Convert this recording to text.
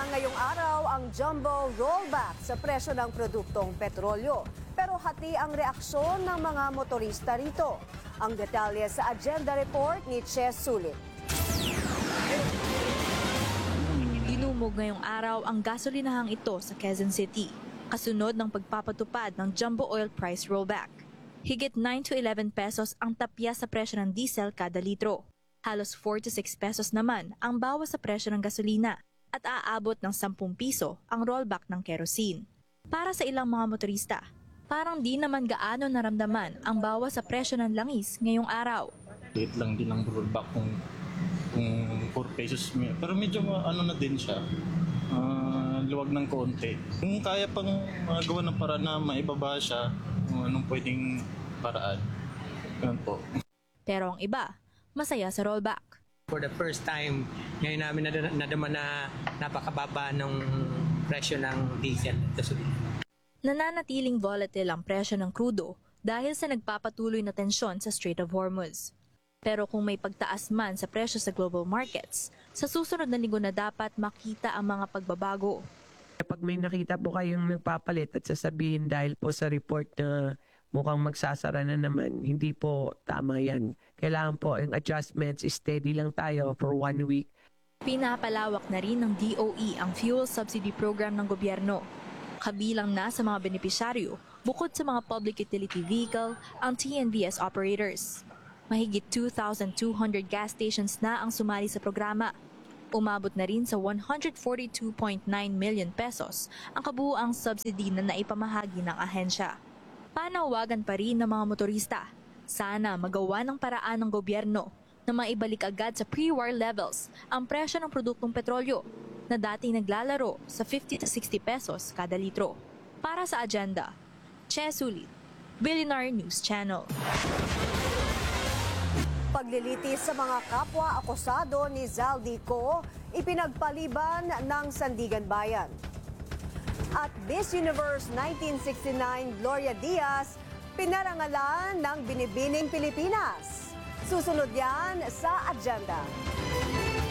ngayong araw ang jumbo rollback sa presyo ng produktong petrolyo. Pero hati ang reaksyon ng mga motorista rito. Ang detalye sa agenda report ni Ches Sulit. Dinumog ngayong araw ang gasolinahang ito sa Quezon City, kasunod ng pagpapatupad ng jumbo oil price rollback. Higit 9 to 11 pesos ang tapya sa presyo ng diesel kada litro. Halos 4 to 6 pesos naman ang bawas sa presyo ng gasolina at aabot ng 10 piso ang rollback ng kerosene. Para sa ilang mga motorista, parang di naman gaano naramdaman ang bawas sa presyo ng langis ngayong araw. Liit lang din ang rollback kung 4 pesos. Pero medyo ano na din siya. Luwag ng konti. Kung kaya pang gawa ng paraan na maibaba siya, anong pwedeng paraan. Ganun po. Pero ang iba, masaya sa rollback. For the first time, ngayon namin nadama na napakababa ng presyo ng diesel at gasolina. Nananatiling volatile ang presyo ng krudo dahil sa nagpapatuloy na tensyon sa Strait of Hormuz. Pero kung may pagtaas man sa presyo sa global markets, sa susunod na linggo na dapat makita ang mga pagbabago. Pag may nakita po kayong nagpapalit at sasabihin dahil po sa report na mukhang magsasara na naman, hindi po tama yan. Kailangan po yung adjustments, steady lang tayo for 1 week. Pinapalawak na rin ng DOE ang fuel subsidy program ng gobyerno. Kabilang na sa mga benepisyaryo, bukod sa mga public utility vehicle, ang TNVS operators. Mahigit 2,200 gas stations na ang sumali sa programa. Umabot na rin sa 142.9 million pesos ang kabuuang subsidy na naipamahagi ng ahensya. Panawagan pa rin ng mga motorista. Sana magawa ng paraan ng gobyerno na maibalik agad sa pre-war levels ang presyo ng produktong petrolyo na dating naglalaro sa 50 to 60 pesos kada litro. Para sa agenda, Ches Sulit, Billionaire News Channel. Paglilitis sa mga kapwa akusado ni Zaldico, ipinagpaliban ng Sandigan Bayan. At Miss Universe 1969 Gloria Diaz, pinarangalan ng Binibining Pilipinas. Susunod yan sa agenda.